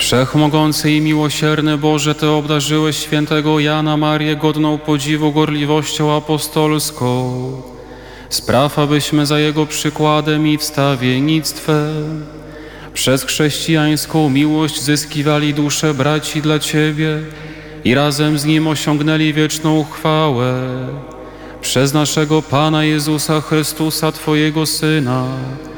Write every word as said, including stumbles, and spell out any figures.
Wszechmogący i miłosierny Boże, Ty obdarzyłeś świętego Jana Marię godną podziwu gorliwością apostolską. Spraw, abyśmy za Jego przykładem i wstawiennictwem przez chrześcijańską miłość zyskiwali dusze braci dla Ciebie i razem z Nim osiągnęli wieczną chwałę. Przez naszego Pana Jezusa Chrystusa, Twojego Syna,